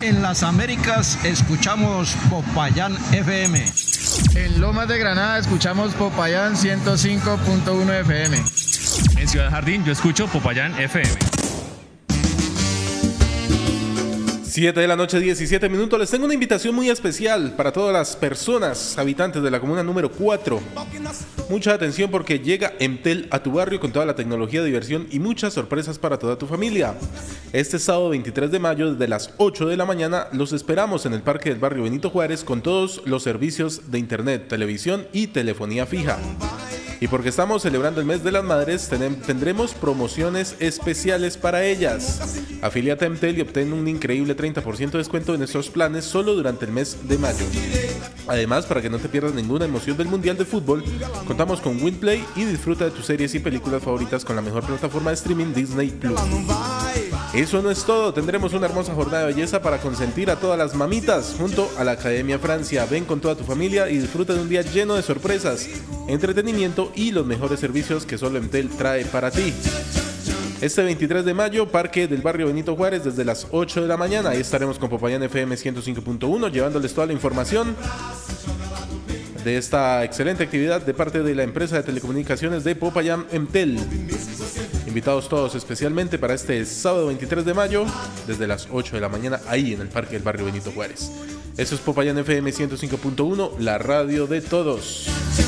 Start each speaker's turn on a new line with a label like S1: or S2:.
S1: En las Américas escuchamos Popayán FM.
S2: En Lomas de Granada escuchamos Popayán 105.1 FM.
S3: En Ciudad Jardín yo escucho Popayán FM.
S4: 7 de la noche, 17 minutos. Les tengo una invitación muy especial para todas las personas habitantes de la comuna número 4. Mucha atención porque llega Emtel a tu barrio con toda la tecnología, diversión y muchas sorpresas para toda tu familia. Este sábado 23 de mayo desde las 8 de la mañana los esperamos en el Parque del Barrio Benito Juárez con todos los servicios de internet, televisión y telefonía fija. Y porque estamos celebrando el mes de las madres, tendremos promociones especiales para ellas. Afíliate a Emtel y obtén un increíble 30% de descuento en nuestros planes solo durante el mes de mayo. Además, para que no te pierdas ninguna emoción del Mundial de Fútbol, contamos con WinPlay y disfruta de tus series y películas favoritas con la mejor plataforma de streaming Disney Plus. Eso no es todo, tendremos una hermosa jornada de belleza para consentir a todas las mamitas junto a la Academia Francia. Ven con toda tu familia y disfruta de un día lleno de sorpresas, entretenimiento y los mejores servicios que solo Emtel trae para ti. Este 23 de mayo, Parque del Barrio Benito Juárez desde las 8 de la mañana. Ahí estaremos con Popayán FM 105.1 llevándoles toda la información de esta excelente actividad de parte de la empresa de telecomunicaciones de Popayán Emtel. Invitados todos especialmente para este sábado 23 de mayo desde las 8 de la mañana ahí en el Parque del Barrio Benito Juárez. Eso es Popayán FM 105.1, la radio de todos.